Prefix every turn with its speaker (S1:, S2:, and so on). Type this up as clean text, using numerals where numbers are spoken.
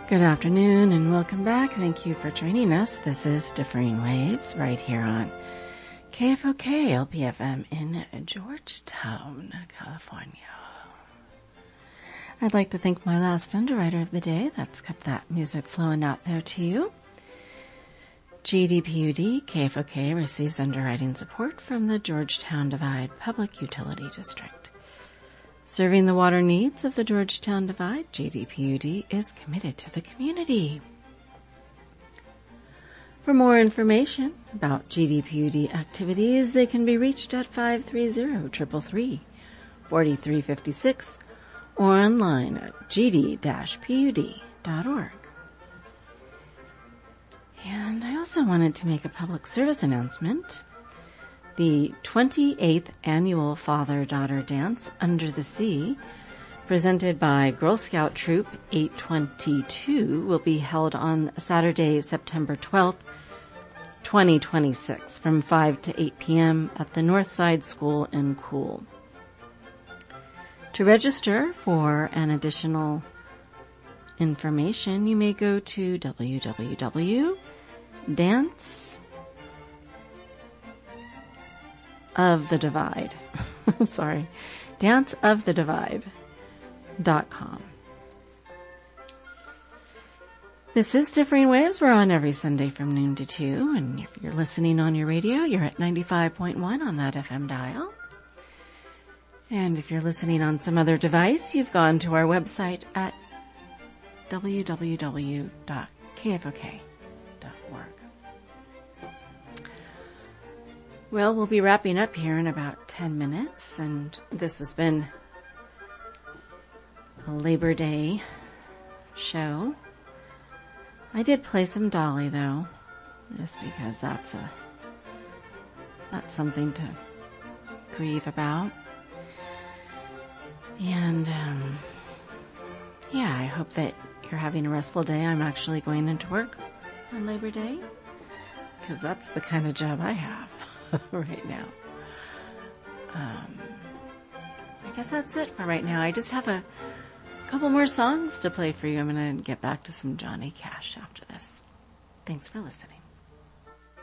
S1: Good afternoon and welcome back. Thank you for joining us. This is Differing Waves right here on KFOK LPFM in Georgetown, California. I'd like to thank my last underwriter of the day that's kept that music flowing out there to you. GDPUD KFOK receives underwriting support from the Georgetown Divide Public Utility District. Serving the water needs of the Georgetown Divide, GDPUD is committed to the community. For more information about GDPUD activities, they can be reached at 530-333-4356 or online at gd-pud.org. And I also wanted to make a public service announcement. The 28th Annual Father-Daughter Dance Under the Sea, presented by Girl Scout Troop 822, will be held on Saturday, September 12th, 2026, from 5 to 8 p.m. at the Northside School in Cool. To register for an additional information, you may go to danceofthedivide.com. This is Differing Waves. We're on every Sunday from noon to 2, and if you're listening on your radio, you're at 95.1 on that FM dial. And if you're listening on some other device, you've gone to our website at www.kfok.org. Well, we'll be wrapping up here in about 10 minutes, and this has been a Labor Day show. I did play some Dolly, though, just because that's something to grieve about. And, I hope that you're having a restful day. I'm actually going into work on Labor Day, because that's the kind of job I have right now. I guess that's it for right now. I just have a couple more songs to play for you. I'm going to get back to some Johnny Cash after this. Thanks for listening.